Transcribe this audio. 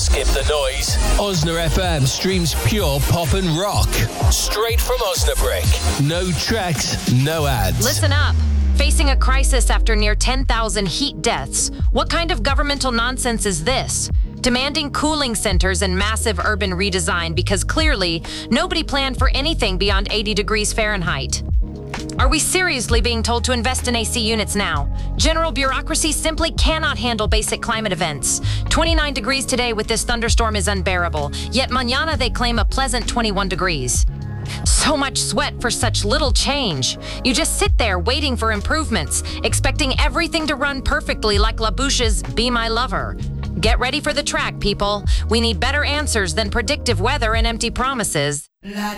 Skip the noise. Osna FM streams pure pop and rock. Straight from Osnabrück. No tracks, no ads. Listen up. Facing a crisis after near 10,000 heat deaths. What kind of governmental nonsense is this? Demanding cooling centers and massive urban redesign because clearly nobody planned for anything beyond 80 degrees Fahrenheit. Are we seriously being told to invest in AC units now? General bureaucracy simply cannot handle basic climate events. 29 degrees today with this thunderstorm is unbearable, yet mañana they claim a pleasant 21 degrees. So much sweat for such little change. You just sit there waiting for improvements, expecting everything to run perfectly like La Bouche's Be My Lover. Get ready for the track, people. We need better answers than predictive weather and empty promises.